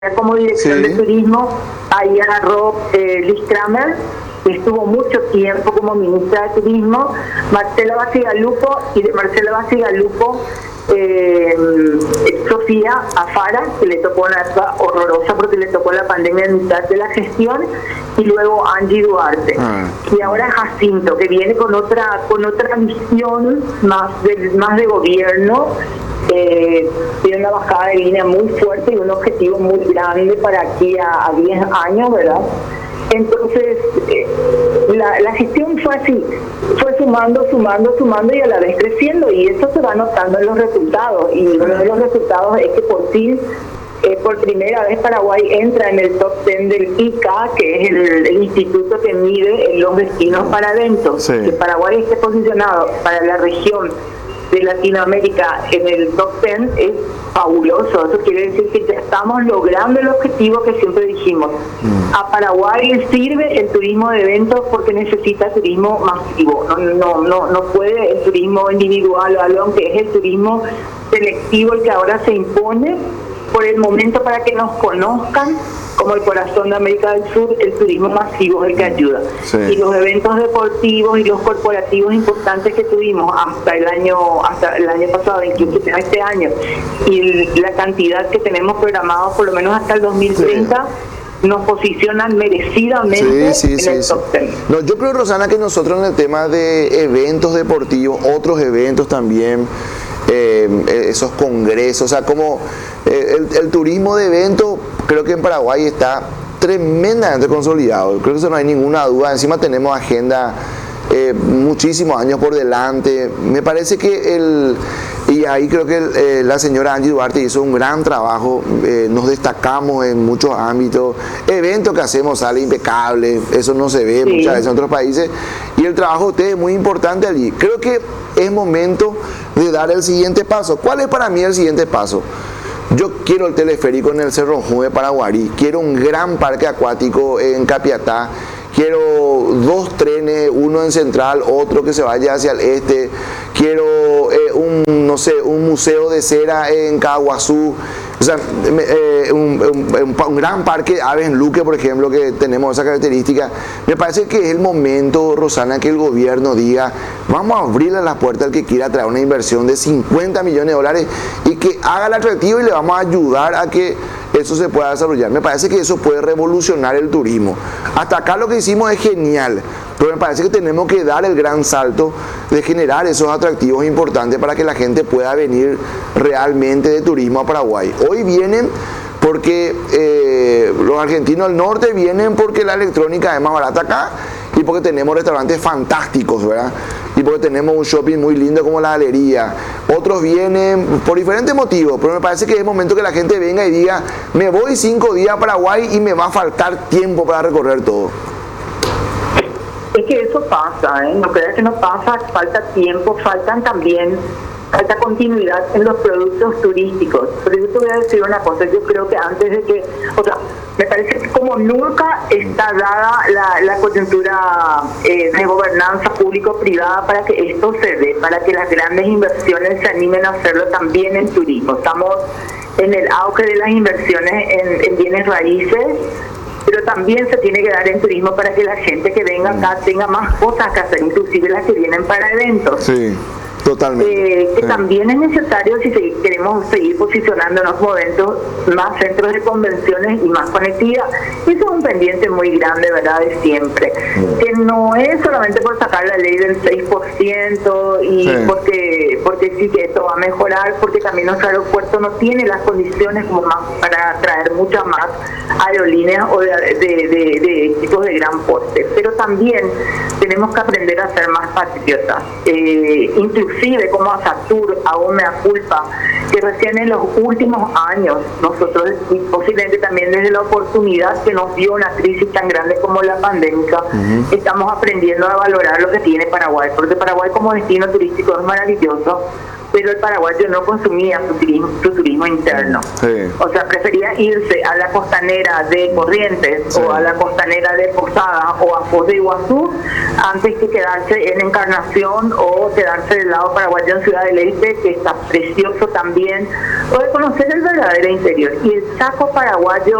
como dirección de turismo, ahí agarró Liz Kramer, que estuvo mucho tiempo como ministra de Turismo, Marcela Bacigalupo, y de Marcela Bacigalupo, Sofía Afara, que le tocó una época horrorosa porque le tocó la pandemia en mitad de la gestión, y luego Angie Duarte. Y ahora Jacinto, que viene con otra visión más de gobierno. Tiene una bajada de línea muy fuerte y un objetivo muy grande para aquí a 10 años, ¿verdad? Entonces, la gestión fue así, fue sumando y a la vez creciendo, y eso se va notando en los resultados, y uno de los resultados es que por fin, por primera vez Paraguay entra en el top 10 del ICA, que es el instituto que mide los destinos para eventos. Sí. Que Paraguay esté posicionado para la región de Latinoamérica en el top 10 es fabuloso. Eso quiere decir que ya estamos logrando el objetivo que siempre dijimos. A Paraguay le sirve el turismo de eventos porque necesita turismo masivo. No puede el turismo individual o algo, aunque es el turismo selectivo el que ahora se impone por el momento para que nos conozcan como el corazón de América del Sur. El turismo masivo es el que ayuda. Sí. Y los eventos deportivos y los corporativos importantes que tuvimos hasta el año pasado, incluso este año, y la cantidad que tenemos programados por lo menos hasta el 2030, nos posicionan merecidamente en el top 10. No, yo creo, Rosana, que nosotros en el tema de eventos deportivos, otros eventos también, esos congresos, o sea, como el turismo de eventos, creo que en Paraguay está tremendamente consolidado. Creo que eso no hay ninguna duda. Encima tenemos agenda muchísimos años por delante. Me parece que y ahí creo que la señora Angie Duarte hizo un gran trabajo. Nos destacamos en muchos ámbitos. Eventos que hacemos sale impecable, eso no se ve muchas veces en otros países, y el trabajo de ustedes es muy importante allí. Creo que es momento de dar el siguiente paso. ¿Cuál es para mí el siguiente paso? Yo quiero el teleférico en el Cerro Juve de Paraguarí, quiero un gran parque acuático en Capiatá, quiero 2 trenes, uno en Central, otro que se vaya hacia el este, quiero un museo de cera en Caguazú, o sea, un gran parque de aves en Luque, por ejemplo, que tenemos esa característica. Me parece que es el momento, Rosana, que el gobierno diga, vamos a abrirle las puertas al que quiera traer una inversión de 50 millones de dólares y que haga el atractivo, y le vamos a ayudar a que eso se pueda desarrollar. Me parece que eso puede revolucionar el turismo. Hasta acá lo que hicimos es genial, pero me parece que tenemos que dar el gran salto de generar esos atractivos importantes para que la gente pueda venir realmente de turismo a Paraguay. Hoy vienen porque los argentinos del norte vienen porque la electrónica es más barata acá, y porque tenemos restaurantes fantásticos, ¿verdad? Y porque tenemos un shopping muy lindo como la galería. Otros vienen por diferentes motivos, pero me parece que es momento que la gente venga y diga, me voy 5 días a Paraguay y me va a faltar tiempo para recorrer todo. Es que eso pasa, no creas que no pasa, falta tiempo, falta continuidad en los productos turísticos. Pero yo te voy a decir una cosa, yo creo que antes de que, me parece que como nunca está dada la coyuntura de gobernanza público-privada para que esto se dé, para que las grandes inversiones se animen a hacerlo también en turismo. Estamos en el auge de las inversiones en bienes raíces, pero también se tiene que dar en turismo para que la gente que venga acá tenga más cosas que hacer, inclusive las que vienen para eventos. Sí, totalmente. Que también es necesario, si queremos seguir posicionándonos como eventos, más centros de convenciones y más conectividad. Eso es un pendiente muy grande, ¿verdad?, de siempre. Que no es solamente por sacar la ley del 6% y porque sí que esto va a mejorar, porque también nuestro aeropuerto no tiene las condiciones como más para atraer muchas más aerolíneas o de equipos de gran porte. Pero también tenemos que aprender a ser más patriotas. Inclusive como a Satur, aún me da culpa que recién en los últimos años nosotros, y posiblemente también desde la oportunidad que nos dio una crisis tan grande como la pandémica, estamos aprendiendo a valorar lo que tiene Paraguay, porque Paraguay como destino turístico es maravilloso, pero el paraguayo no consumía su turismo interno. Sí. O sea, prefería irse a la costanera de Corrientes o a la costanera de Posadas o a Foz de Iguazú antes que quedarse en Encarnación o quedarse del lado paraguayo en Ciudad del Este, que está precioso también, o de conocer el verdadero interior. Y el Chaco paraguayo